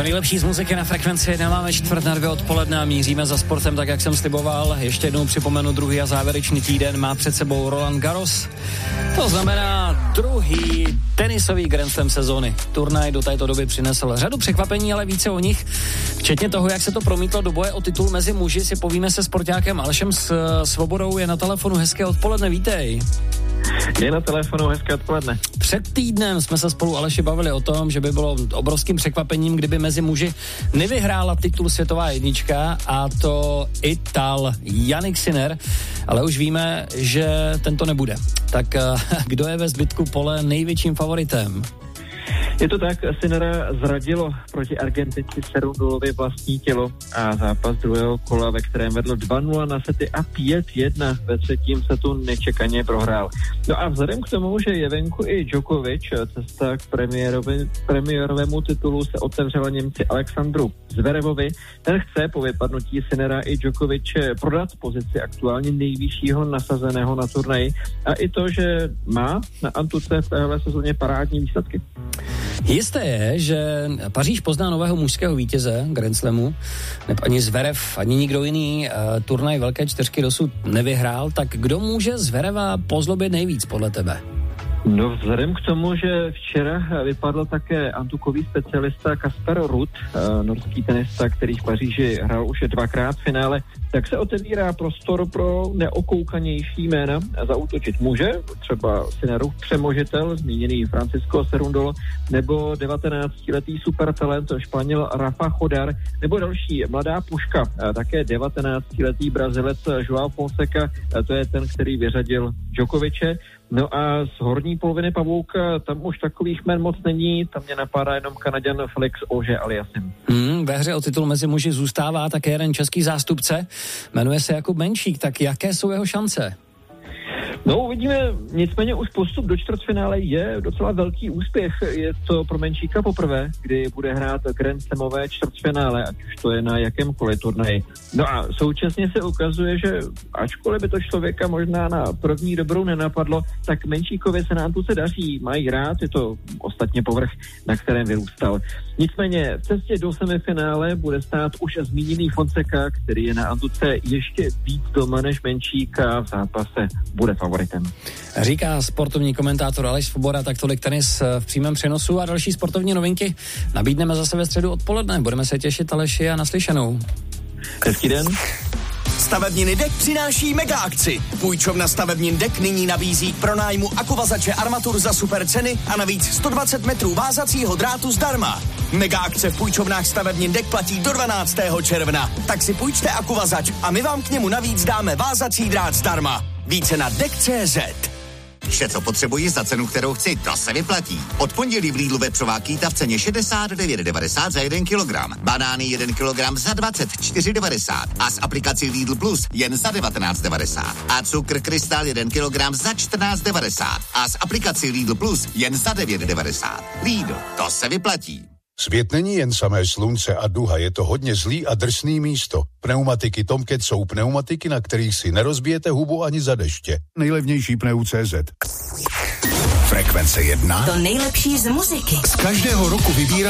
To nejlepší z muziky na Frekvenci 1, máme 1:45 odpoledne a míříme za sportem, tak jak jsem sliboval. Ještě jednou připomenu, druhý a závěrečný týden má před sebou Roland Garros. To znamená druhý tenisový Grand Slam sezóny. Turnaj do této doby přinesl řadu překvapení, ale více o nich. Včetně toho, jak se to promítlo do boje o titul mezi muži, si povíme se sportákem Alešem Svobodou. Je na telefonu, hezké odpoledne, vítej. Je na telefonu, hezké odpoledne. Před týdnem jsme se spolu, Aleši, bavili o tom, že by bylo obrovským překvapením, kdyby mezi muži nevyhrála titul světová jednička, a to Ital Jannik Sinner, ale už víme, že tento nebude. Tak kdo je ve zbytku pole největším favoritem? Je to tak, Sinnera zradilo proti Argentinci Cerundulovi vlastní tělo a zápas druhého kola, ve kterém vedl 2-0 na sety a 5-1 ve třetím setu nečekaně prohrál. No a vzhledem k tomu, že je venku i Djokovic, cesta k premiérovému titulu se otevřela Němci Alexandru Zverevovi. Ten chce po vypadnutí Sinnera i Djokovic prodat pozici aktuálně nejvyššího nasazeného na turnaji a i to, že má na Antuce v téhle sezóně parádní výsledky. Jisté je, že Paříž pozná nového mužského vítěze Grand Slamu. Ani Zverev, ani nikdo jiný turnaj Velké čtyřky dosud nevyhrál. Tak kdo může Zvereva pozlobit nejvíc podle tebe? No vzhledem k tomu, že včera vypadl také antukový specialista Kasper Ruud, norský tenista, který v Paříži hrál už 2krát v finále, tak se otevírá prostor pro neokoukanější jména. Zaútočit může třeba Sinnerův přemožitel, zmíněný Francisco Cerundolo, nebo 19letý supertalent Španěl Rafa Chodar, nebo další mladá puška, také 19letý Brazilec João Fonseca, to je ten, který vyřadil Djokoviče. No a z horní poloviny pavouka tam už takových jmen moc není, tam mě napadá jenom Kanaďan Felix Auger-Aliassime. Ve hře o titul mezi muži zůstává také jeden český zástupce, jmenuje se Jakub Menšík, tak jaké jsou jeho šance? No uvidíme, nicméně už postup do čtvrtfinále je docela velký úspěch. Je to pro Menšíka poprvé, kdy bude hrát Grand Slamové čtvrtfinále, ať už to je na jakémkoliv turnaji. No a současně se ukazuje, že ačkoliv by to člověka možná na první dobrou nenapadlo, tak Menšíkovi se na Antuce daří, mají rád, je to ostatně povrch, na kterém vyrůstal. Nicméně v cestě do semifinále bude stát už zmíněný Fonseca, který je na Antuce ještě víc doma než Menšík a v zápase bude favoritem. Říká sportovní komentátor Aleš Svoboda, tak tolik tenis v přímém přenosu a další sportovní novinky nabídneme zase ve středu odpoledne. Budeme se těšit, Aleši, a naslyšenou. Hezký den. Stavebniny Dek přináší mega akci. Půjčovna Stavebnin Dek nyní nabízí k pronájmu akuvazače armatur za super ceny a navíc 120 metrů vázacího drátu zdarma. Mega akce v půjčovnách Stavebnin Dek platí do 12. června. Tak si půjčte akuvazač a my vám k němu navíc dáme vázací drát zdarma. Více na dek.cz. Vše, co potřebuji za cenu, kterou chci, to se vyplatí. Od pondělí v Lidlu vepřová kýta v ceně 69,90 za 1 kilogram. Banány 1 kilogram za 24,90 a s aplikací Lidl Plus jen za 19,90. A cukr Krystal 1 kilogram za 14,90 a s aplikací Lidl Plus jen za 9,90. Lidl, to se vyplatí. Svět není jen samé slunce a duha, je to hodně zlý a drsný místo. Pneumatiky Tomcat jsou pneumatiky, na kterých si nerozbijete hubu ani za deště. Nejlevnější pneu.cz. Frekvence 1. To nejlepší z muziky. Z každého roku vybírá